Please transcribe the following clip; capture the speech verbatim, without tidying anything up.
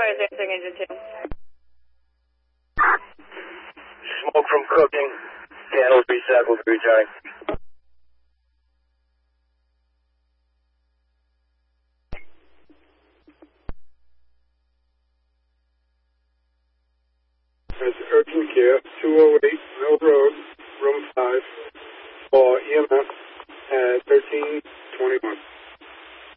is answering engine two. Smoke from cooking. Candles recycled, recharge. That's urgent care, two oh eight Mill Road, room five, for E M S at thirteen twenty-one.